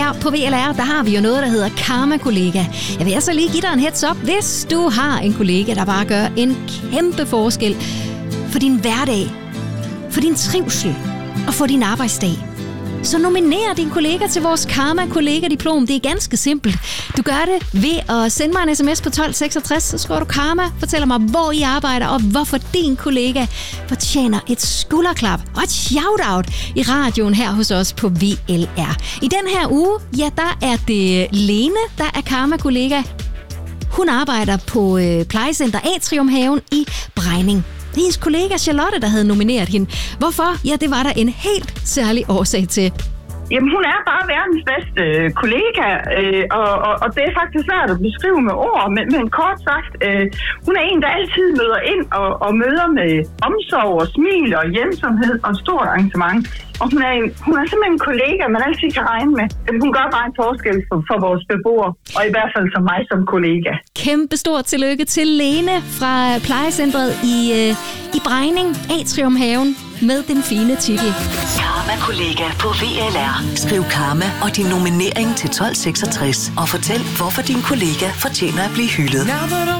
her på VLR, der har vi jo noget, der hedder Karma-kollega. Jeg vil altså lige give dig en heads up, hvis du har en kollega, der bare gør en kæmpe forskel for din hverdag, for din trivsel og for din arbejdsdag. Så nominer din kollega til vores Karma-kollega-diplom. Det er ganske simpelt. Du gør det ved at sende mig en sms på 1266, så skriver du Karma, fortæller mig, hvor I arbejder, og hvorfor din kollega fortjener et skulderklap og et shout-out i radioen her hos os på VLR. I den her uge, ja, der er det Lene, der er Karma-kollega. Hun arbejder på plejecenter Atriumhaven i Brejning. Det er hendes kollega Charlotte, der havde nomineret hende. Hvorfor? Ja, det var der en helt særlig årsag til. Jamen, hun er bare verdens bedste kollega, og det er faktisk svært at beskrive med ord, men kort sagt, hun er en, der altid møder ind og møder med omsorg og smil og hjemsomhed og stort engagement. Og hun er simpelthen en kollega, man altid kan regne med. Hun gør bare en forskel for vores beboere, og i hvert fald for mig som kollega. Kæmpe stort tillykke til Lene fra plejecentret i Brejning, Atriumhaven, med den fine titel. Karma-kollega på VLR. Skriv Karma og din nominering til 1266 og fortæl, hvorfor din kollega fortjener at blive hyldet.